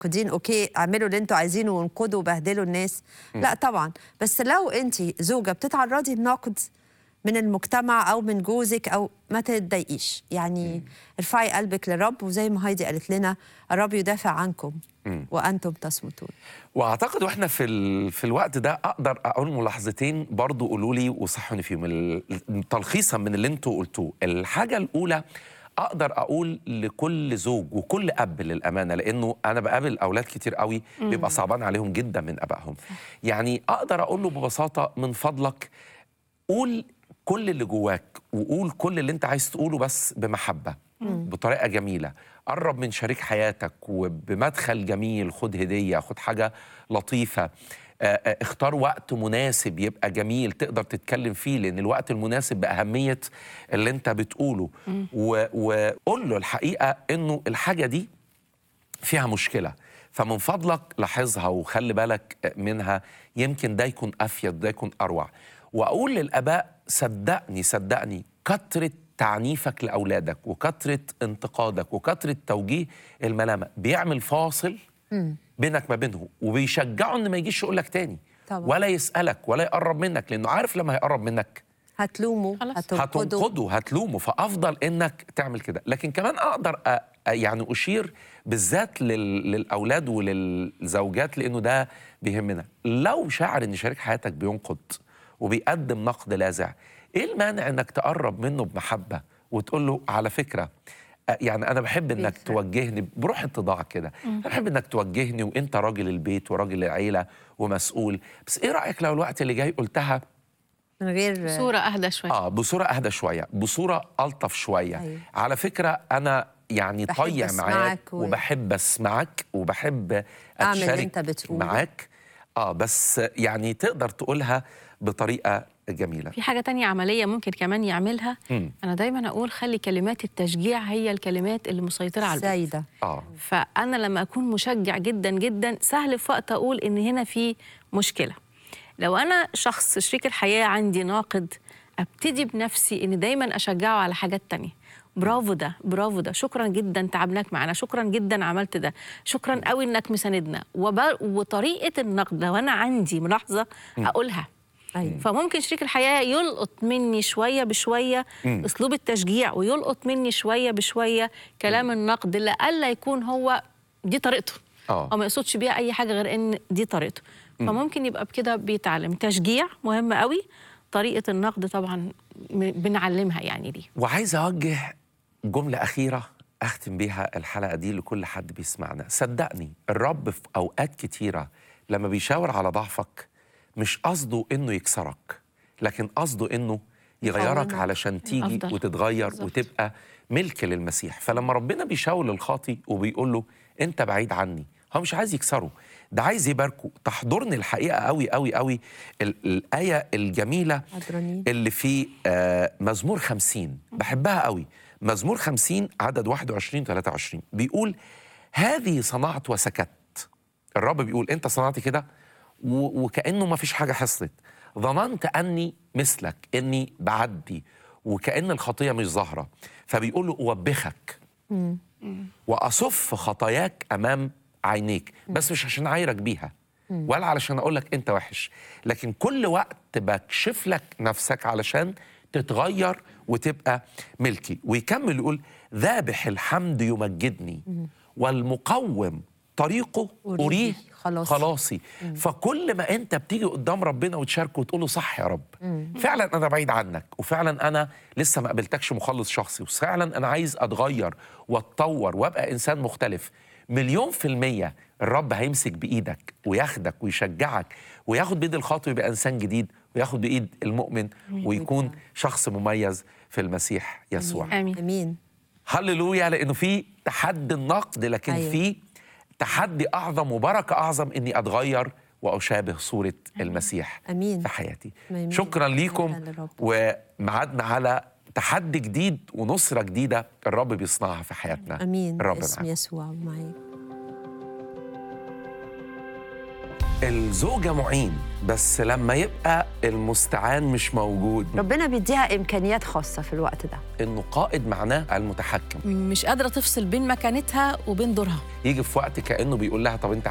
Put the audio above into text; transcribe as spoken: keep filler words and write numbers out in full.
منتقدين اوكي اعملوا اللي انتوا عايزينه وانقدوا وبهدلوا الناس. م. لا طبعا، بس لو انت زوجه بتتعرضي لنقد من المجتمع او من جوزك او ما تتضايقيش يعني. م. ارفعي قلبك للرب، وزي ما هايدي قالت لنا الرب يدافع عنكم م. وانتم تصمتون. واعتقد واحنا في ال... في الوقت ده اقدر اقول ملاحظتين برضو، قولوا لي وصحوني فيهم تلخيصا من اللي انتوا قلتوه. الحاجه الاولى، اقدر اقول لكل زوج وكل اب للامانه، لانه انا بقابل اولاد كتير قوي بيبقى صعبان عليهم جدا من ابائهم. يعني اقدر اقول له ببساطه، من فضلك قول كل اللي جواك، وقول كل اللي انت عايز تقوله، بس بمحبه، مم. بطريقه جميله. قرب من شريك حياتك وبمدخل جميل، خد هديه، خد حاجه لطيفه، اختار وقت مناسب يبقى جميل تقدر تتكلم فيه، لان الوقت المناسب باهميه اللي انت بتقوله. وقول له الحقيقه انه الحاجه دي فيها مشكله، فمن فضلك لاحظها وخلي بالك منها، يمكن ده يكون افيد، ده يكون اروع. واقول للاباء صدقني صدقني كتره تعنيفك لاولادك وكتره انتقادك وكتره توجيه الملامه بيعمل فاصل م. بينك ما بينه، وبيشجعه ان ما يجيش يقول لك تاني طبعا. ولا يسالك ولا يقرب منك، لانه عارف لما هيقرب منك هتلومه، هتنقده، هتلومه. فافضل انك تعمل كده. لكن كمان اقدر أ... يعني اشير بالذات لل... للاولاد وللزوجات، لانه ده بيهمنا. لو شاعر ان شريك حياتك بينقد وبيقدم نقد لاذع، ايه المانع انك تقرب منه بمحبه وتقول له على فكره، يعني انا بحب انك بيخ. توجهني بروح اتضاع كده، بحب انك توجهني وانت راجل البيت وراجل العيله ومسؤول، بس ايه رايك لو الوقت اللي جاي قلتها من غير بصوره اهدى شويه؟ اه بصوره اهدى شويه، بصوره الطف شويه. أيوه. على فكره انا يعني طيع معاك و... وبحب اسمعك وبحب اتشارك انت معاك، اه بس يعني تقدر تقولها بطريقه جميله. في حاجه تانية عمليه ممكن كمان يعملها. م. انا دايما اقول خلي كلمات التشجيع هي الكلمات اللي مسيطره على البيت. سيده. اه فانا لما اكون مشجع جدا جدا، سهل في وقت اقول ان هنا في مشكله. لو أنا شخص شريك الحياة عندي ناقد، أبتدي بنفسي إن دايماً أشجعه على حاجات تانية. برافو ده، برافو ده، شكراً جداً تعبناك معنا، شكراً جداً عملت ده، شكراً قوي إنك مساندنا. وطريقة النقد لو أنا عندي ملاحظة أقولها. أيوة. فممكن شريك الحياة يلقط مني شوية بشوية م. أسلوب التشجيع، ويلقط مني شوية بشوية كلام م. النقد، لألا يكون هو دي طريقته أو ما يقصدش بيها أي حاجة غير إن دي طريقته. فممكن يبقى بكده بيتعلم. تشجيع مهم قوي، طريقة النقد طبعا بنعلمها يعني دي. وعايز أوجه جملة أخيرة أختم بيها الحلقة دي لكل حد بيسمعنا. صدقني الرب في أوقات كتيرة لما بيشاور على ضعفك مش قصده إنه يكسرك، لكن قصده إنه يغيرك علشان تيجي أفضل. وتتغير بالزبط. وتبقى ملك للمسيح. فلما ربنا بيشاور للخاطي وبيقول له أنت بعيد عني، هو مش عايز يكسره، ده عايز يباركه. تحضرني الحقيقة قوي قوي قوي الآية الجميلة اللي في آه مزمور خمسين، بحبها قوي. مزمور خمسين عدد واحد وعشرين ثلاثة وعشرين بيقول هذه صنعت وسكت. الرب بيقول أنت صنعت كده وكأنه ما فيش حاجة حصلت، ظننت أني مثلك، أني بعدي وكأن الخطية مش ظاهرة. فبيقول له أوبخك وأصف خطاياك أمام عينيك، بس مش عشان عايرك بيها ولا علشان اقول لك انت وحش، لكن كل وقت بكشف لك نفسك علشان تتغير وتبقى ملكي. ويكمل يقول ذابح الحمد يمجدني والمقوم طريقه أريه خلاصي, خلاصي. فكل ما انت بتيجي قدام ربنا وتشاركه وتقول له صح يا رب، مم. فعلا انا بعيد عنك، وفعلا انا لسه ما قابلتكش مخلص شخصي، وفعلا انا عايز اتغير واتطور وابقى انسان مختلف، مليون في المية الرب هيمسك بإيدك وياخدك ويشجعك وياخد بإيد الخاطئ ويبقى إنسان جديد، وياخد بإيد المؤمن ويكون شخص مميز في المسيح يسوع. آمين. آمين. هللويا. لأنه في تحدي النقد، لكن أيوه. في تحدي أعظم وبركة أعظم إني أتغير وأشابه صورة المسيح أمين. في حياتي. أمين. شكرا ليكم، ومعادنا على تحدي جديد ونصرة جديدة الرب بيصنعها في حياتنا. أمين. الرب اسم يسوع معاك. الزوجة معين، بس لما يبقى المستعان مش موجود، ربنا بيديها إمكانيات خاصة في الوقت ده. إنه قائد معناه المتحكم. مش قادرة تفصل بين مكانتها وبين دورها. يجي في وقت كأنه بيقول لها طب أنت